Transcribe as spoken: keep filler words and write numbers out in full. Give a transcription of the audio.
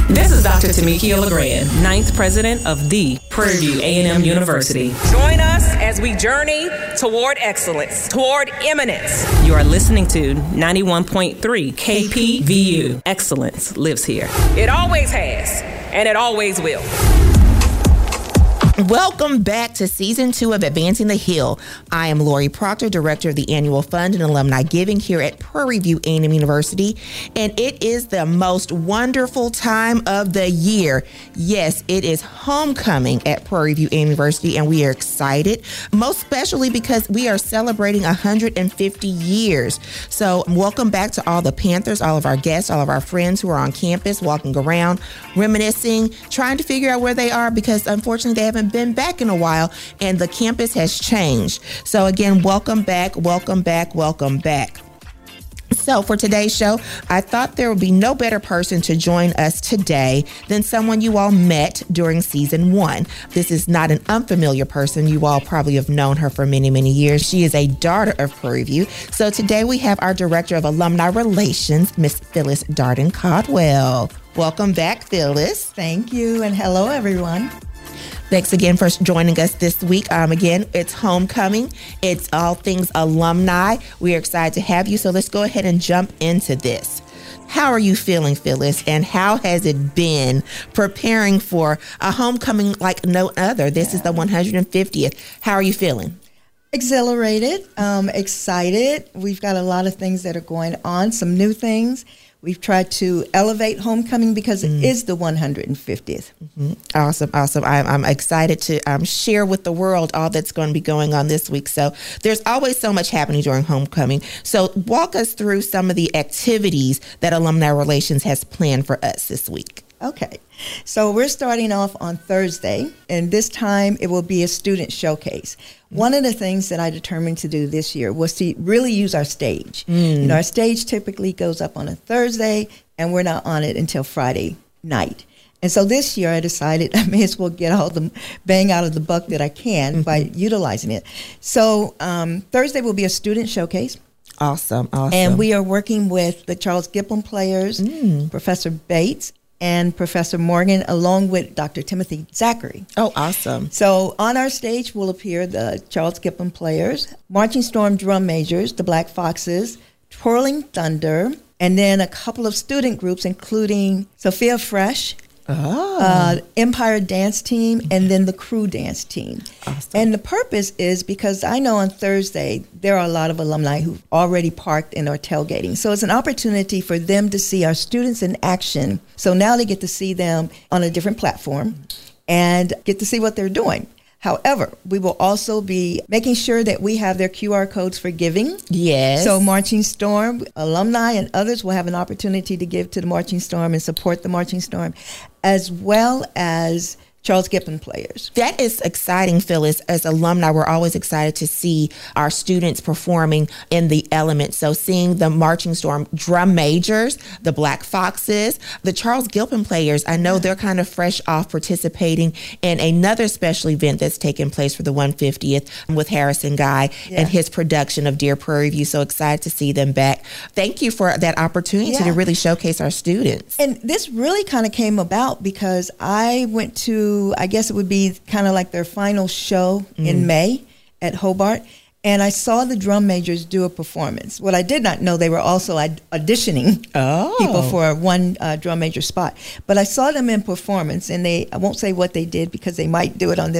This is Doctor Tamikia LeGrand, ninth president of the Prairie View A and M University. Join us as we journey toward excellence, toward eminence. You are listening to ninety-one point three K P V U. Excellence lives here. It always has, and it always will. Welcome back to season two of Advancing the Hill. I am Lori Proctor, director of the Annual Fund and Alumni Giving here at Prairie View A and M University. And it is the most wonderful time of the year. Yes, it is homecoming at Prairie View A and M University, and we are excited, most especially because we are celebrating one hundred fifty years. So welcome back to all the Panthers, all of our guests, all of our friends who are on campus, walking around, reminiscing, trying to figure out where they are because unfortunately they haven't been back in a while and the campus has changed. So again, welcome back, welcome back, welcome back. So for today's show, I thought there would be no better person to join us today than someone you all met during season one. This is not an unfamiliar person. You all probably have known her for many, many years. She is a daughter of Prairie View. So today we have our Director of Alumni Relations, Miss Phyllis Darden Caldwell. Welcome back, Phyllis. Thank you, and hello, everyone. Thanks again for joining us this week. Um, again, it's homecoming. It's all things alumni. We are excited to have you. So let's go ahead and jump into this. How are you feeling, Phyllis? And how has it been preparing for a homecoming like no other? This yeah. is the one hundred fiftieth. How are you feeling? Exhilarated, um, excited. We've got a lot of things that are going on, some new things. We've tried to elevate homecoming because it mm. is the one hundred fiftieth. Mm-hmm. Awesome, awesome. I'm, I'm excited to um, share with the world all that's going to be going on this week. So there's always so much happening during homecoming. So walk us through some of the activities that Alumni Relations has planned for us this week. Okay. So we're starting off on Thursday, and this time it will be a student showcase. One of the things that I determined to do this year was to really use our stage. Mm. You know, our stage typically goes up on a Thursday, and we're not on it until Friday night. And so this year I decided I may as well get all the bang out of the buck that I can mm-hmm. by utilizing it. So um, Thursday will be a student showcase. Awesome, awesome. And we are working with the Charles Giplin players, mm. Professor Bates, and Professor Morgan, along with Doctor Timothy Zachary. Oh, awesome. So on our stage will appear the Charles Giplin players, Marching Storm drum majors, the Black Foxes, Twirling Thunder, and then a couple of student groups, including Sophia Fresh, oh. uh, Empire Dance Team, and then the Crew Dance Team. Awesome. And the purpose is because I know on Thursday there are a lot of alumni who've already parked and are tailgating. So it's an opportunity for them to see our students in action. So now they get to see them on a different platform and get to see what they're doing. However, we will also be making sure that we have their Q R codes for giving. Yes. So Marching Storm, alumni, and others will have an opportunity to give to the Marching Storm and support the Marching Storm, as well as Charles Giplin players. That is exciting, Phyllis. As alumni, we're always excited to see our students performing in the element. So seeing the Marching Storm drum majors, the Black Foxes, the Charles Giplin players, I know they're kind of fresh off participating in another special event that's taking place for the one hundred fiftieth with Harrison Guy yeah. and his production of Dear Prairie View. So excited to see them back. Thank you for that opportunity yeah. to really showcase our students. And this really kind of came about because I went to I guess it would be kind of like their final show mm. in May at Hobart. And I saw the drum majors do a performance. What I did not know, they were also auditioning oh. people for one uh, drum major spot. But I saw them in performance, and they I won't say what they did because they might do it on this